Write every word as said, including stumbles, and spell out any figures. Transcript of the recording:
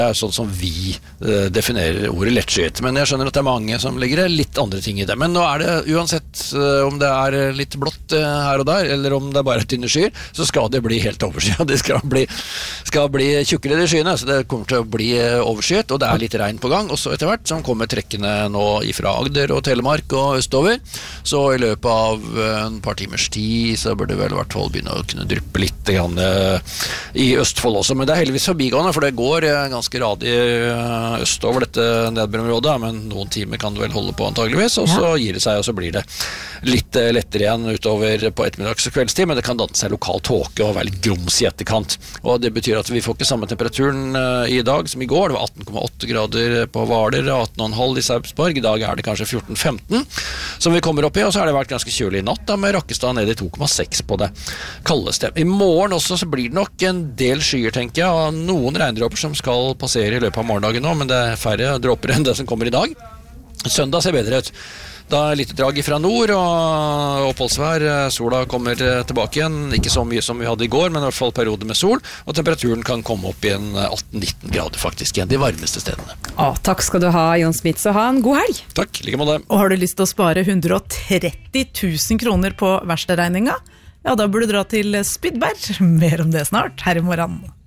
er sånn som vi uh, definerer ordet lettskyet, men jeg skjønner at det er mange som legger litt andre ting i det. Men nå er det uansett uh, om det er litt blått uh, her og der, eller om det er bare tynne skyer, så skal det bli helt overskyet. Det skal bli, skal bli tjukkere i skyene, så det kommer til å bli uh, overskyet, og det er litt regn på gang. Og så etter hvert som kommer trekkene nå ifra Agder og Telemark og østover, så i løpet av uh, en par timers tid så burde det vel i hvert fall begynne å kunne dryppe litt grann, uh, i Østfold også. Men det er heldigvis forbigående, for det går uh, ganske radig østover dette nedbørområdet, men noen timer kan det vel holde på antageligvis, og så gir det seg, og så blir det litt lettere igjen utover på ettermiddags- og kveldstid, men det kan danne seg lokal tåke og være litt grums i etterkant. Og det betyr at vi får ikke samme temperaturen i dag som i går. Det var atten komma åtte grader på Hvaler, atten komma fem i Sarpsborg. I dag er det kanskje fjorten femten som vi kommer opp i, og så har det vært ganske kjølig i natt da, med Rakkestad ned i to komma seks på det kaldeste. I morgen også så blir det nok en del skyer, tenker jeg, og noen regndråper som skal passere i løpet av morgendagen nå, men det er færre dråper enn det som kommer i dag. Søndag ser bedre ut. Da er litt drag fra nord, og oppholdsvær, sola kommer tilbake igjen, ikke så mye som vi hadde i går, men i hvert fall periode med sol, og temperaturen kan komme opp i en atten nitten grader faktisk igjen, de varmeste stedene. Å, takk skal du ha, Jon Smith, så ha en god helg. Takk, like måte. Og har du lyst til å spare hundre og tretti tusen kroner på verkstedregninga? Ja, da burde du dra til Spydberg. Mer om det snart, her i morgen.